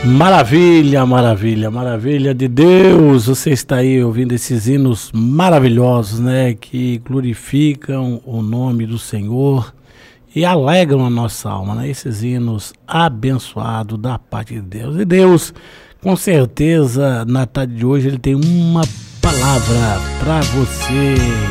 Maravilha, maravilha, maravilha de Deus. Você está aí ouvindo esses hinos maravilhosos, né? Que glorificam o nome do Senhor e alegram a nossa alma, né? Esses hinos abençoados da parte de Deus. E Deus, com certeza, na tarde de hoje, Ele tem uma palavra para você.